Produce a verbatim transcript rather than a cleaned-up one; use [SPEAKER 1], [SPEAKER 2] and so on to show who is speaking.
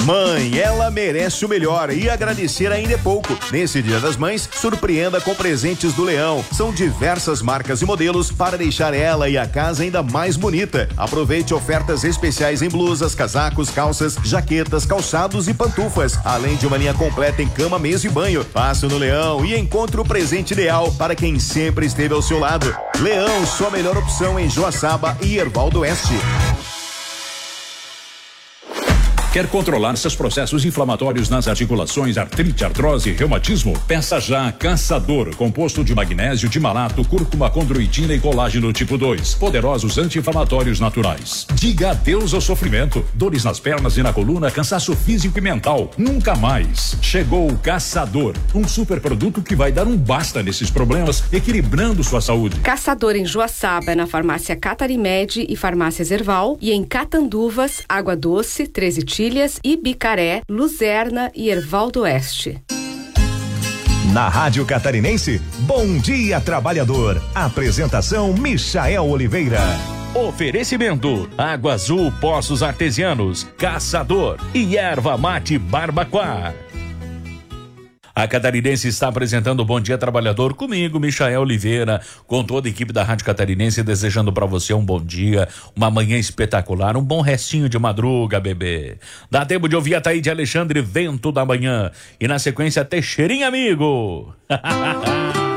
[SPEAKER 1] Mãe, ela merece o melhor e agradecer ainda é pouco. Nesse Dia das Mães, surpreenda com presentes do Leão. São diversas marcas e modelos para deixar ela e a casa ainda mais bonita. Aproveite ofertas especiais em blusas, casacos, calças, jaquetas, calçados e pantufas, além de uma linha completa em cama, mesa e banho. Passe no Leão e encontre o presente ideal para quem sempre esteve ao seu lado. Leão, sua melhor opção em Joaçaba e Erval do Oeste.
[SPEAKER 2] Quer controlar seus processos inflamatórios nas articulações, artrite, artrose e reumatismo? Peça já Caçador, composto de magnésio, timalato, cúrcuma, condroitina e colágeno tipo dois. Poderosos anti-inflamatórios naturais. Diga adeus ao sofrimento. Dores nas pernas e na coluna, cansaço físico e mental. Nunca mais. Chegou o Caçador, um super produto que vai dar um basta nesses problemas, equilibrando sua saúde.
[SPEAKER 3] Caçador em Joaçaba, na farmácia Catarimed e farmácia Zerval, e em Catanduvas, Água Doce, treze Tiras, Ibicaré, Luzerna e Erval do Oeste.
[SPEAKER 4] Na Rádio Catarinense, Bom Dia Trabalhador. Apresentação Michael Oliveira.
[SPEAKER 5] Oferecimento: Água Azul Poços Artesianos, Caçador e Erva Mate Barbacoa. A Catarinense está apresentando o Bom Dia Trabalhador comigo, Michael Oliveira, com toda a equipe da Rádio Catarinense, desejando para você um bom dia, uma manhã espetacular, um bom restinho de madruga, bebê. Dá tempo de ouvir a Taíde Alexandre, Vento da Manhã, e na sequência Teixeirinha Amigo.